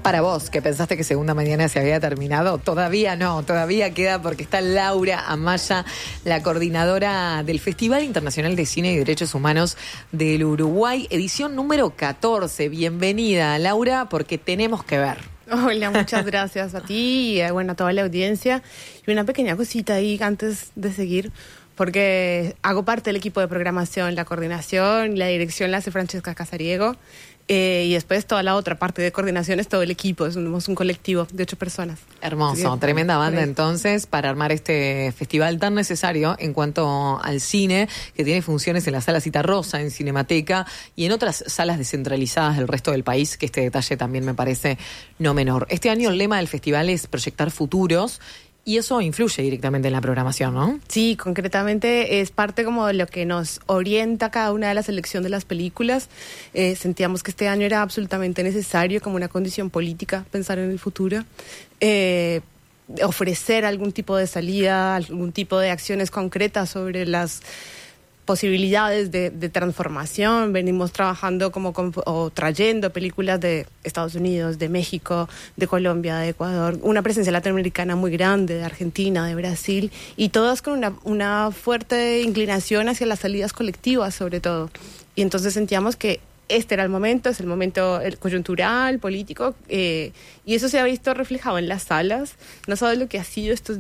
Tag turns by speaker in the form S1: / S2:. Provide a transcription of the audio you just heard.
S1: Para vos, que pensaste que Segunda Mañana se había terminado, todavía no, todavía queda porque está Laura Amaya, la coordinadora del Festival Internacional de Cine y Derechos Humanos del Uruguay, edición número 14. Bienvenida, Laura, porque tenemos que ver.
S2: Hola, muchas gracias a ti y a toda la audiencia. Y una pequeña cosita ahí antes de seguir, porque hago parte del equipo de programación, la coordinación y la dirección la hace Francesca Casariego. Y después toda la otra parte de coordinación es todo el equipo, somos un colectivo de 8 personas.
S1: Hermoso, tremenda banda entonces para armar este festival tan necesario en cuanto al cine, que tiene funciones en la Sala Citarrosa, en Cinemateca y en otras salas descentralizadas del resto del país, que este detalle también me parece no menor. Este año el lema del festival es proyectar futuros, y eso influye directamente en la programación, ¿no?
S2: Sí, concretamente es parte como de lo que nos orienta cada una de la selección de las películas. Sentíamos que este año era absolutamente necesario, como una condición política, pensar en el futuro. Ofrecer algún tipo de salida, algún tipo de acciones concretas sobre las posibilidades de transformación. Venimos trabajando o trayendo películas de Estados Unidos, de México, de Colombia, de Ecuador, una presencia latinoamericana muy grande, de Argentina, de Brasil, y todas con una fuerte inclinación hacia las salidas colectivas sobre todo. Y entonces sentíamos que este era el momento, es el momento coyuntural, político, y eso se ha visto reflejado en las salas. No sabes lo que ha sido estos